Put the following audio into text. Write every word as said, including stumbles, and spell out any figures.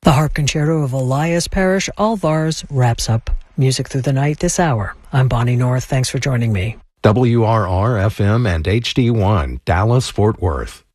The harp concerto of Elias Parrish Alvars wraps up Music Through the Night this hour. I'm Bonnie North. Thanks for joining me. W R R F M and H D one, Dallas, Fort Worth.